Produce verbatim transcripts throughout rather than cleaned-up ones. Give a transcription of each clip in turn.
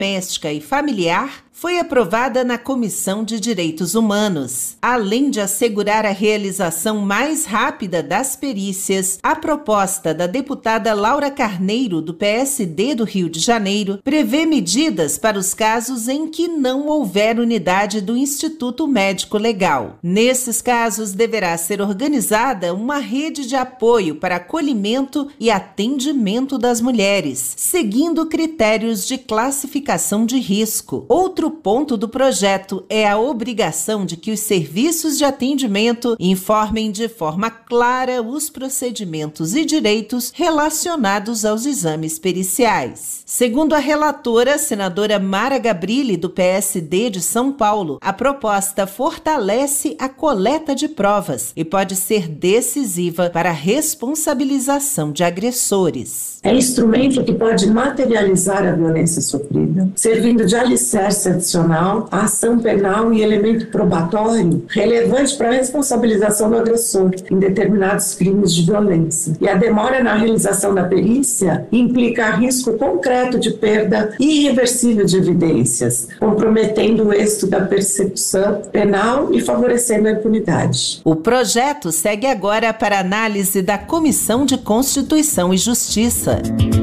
doméstica e familiar foi aprovada na Comissão de Direitos Humanos. Além de assegurar a realização mais rápida das perícias, a proposta da deputada Laura Carneiro, do P S D do Rio de Janeiro, prevê medidas para os casos em que não houver unidade do Instituto Médico Legal. Nesses casos, deverá ser organizada uma rede de apoio para acolhimento e atendimento das mulheres, seguindo critérios de classificação de risco. Outro ponto do projeto é a obrigação de que os serviços de atendimento informem de forma clara os procedimentos e direitos relacionados aos exames periciais. Segundo a relatora, senadora Mara Gabrilli, do P S D de São Paulo, a proposta fortalece a coleta de provas e pode ser decisiva para a responsabilização de agressores. É instrumento que pode materializar a violência sofrida, servindo de alicerce adicional à ação penal e elemento probatório relevante para a responsabilização do agressor em determinados crimes de violência. E a demora na realização da perícia implica risco concreto de perda irreversível de evidências, comprometendo o êxito da persecução penal e favorecendo a impunidade. O projeto segue agora para análise da Comissão de Constituição e Justiça.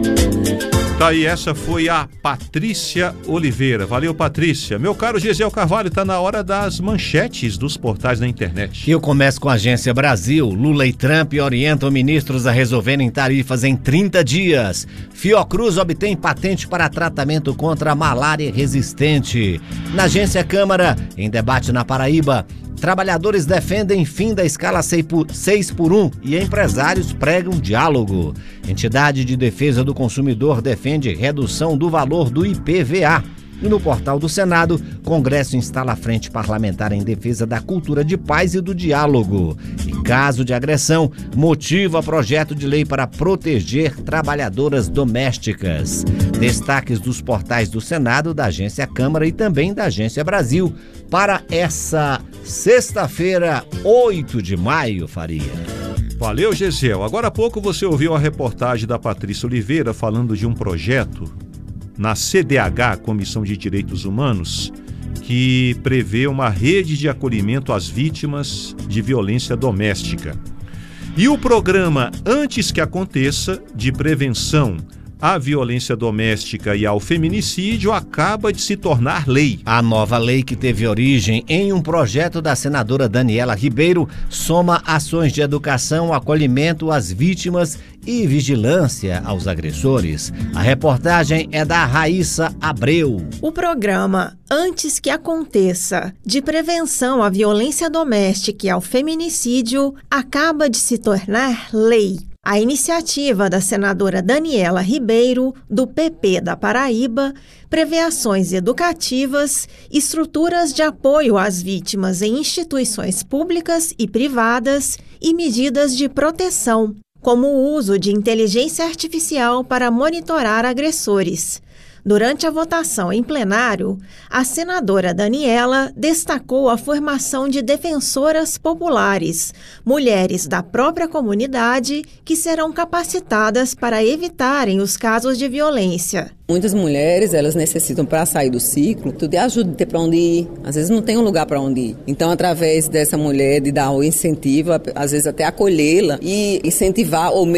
Tá aí, essa foi a Patrícia Oliveira. Valeu, Patrícia. Meu caro Gesiel Carvalho, tá na hora das manchetes dos portais da internet. Eu começo com a Agência Brasil. Lula e Trump orientam ministros a resolverem tarifas em trinta dias. Fiocruz obtém patente para tratamento contra a malária resistente. Na Agência Câmara, em debate na Paraíba, trabalhadores defendem fim da escala seis por um e empresários pregam diálogo. Entidade de Defesa do Consumidor defende redução do valor do I P V A. E no portal do Senado, Congresso instala a Frente Parlamentar em defesa da cultura de paz e do diálogo. E caso de agressão, motiva projeto de lei para proteger trabalhadoras domésticas. Destaques dos portais do Senado, da Agência Câmara e também da Agência Brasil para essa sexta-feira, oito de maio, Faria. Valeu, Gesiel. Agora há pouco você ouviu a reportagem da Patrícia Oliveira falando de um projeto na C D H, Comissão de Direitos Humanos, que prevê uma rede de acolhimento às vítimas de violência doméstica. E o programa Antes que Aconteça, de prevenção à violência doméstica e ao feminicídio, acaba de se tornar lei. A nova lei, que teve origem em um projeto da senadora Daniela Ribeiro, soma ações de educação, acolhimento às vítimas e vigilância aos agressores. A reportagem é da Raíssa Abreu. O programa Antes que Aconteça, de prevenção à violência doméstica e ao feminicídio, acaba de se tornar lei. A iniciativa da senadora Daniela Ribeiro, do P P da Paraíba, prevê ações educativas, estruturas de apoio às vítimas em instituições públicas e privadas e medidas de proteção, como o uso de inteligência artificial para monitorar agressores. Durante a votação em plenário, a senadora Daniela destacou a formação de defensoras populares, mulheres da própria comunidade que serão capacitadas para evitarem os casos de violência. Muitas mulheres, elas necessitam, para sair do ciclo, de ajuda, de ter para onde ir. Às vezes não tem um lugar para onde ir. Então, através dessa mulher, de dar o incentivo, às vezes até acolhê-la e incentivar ou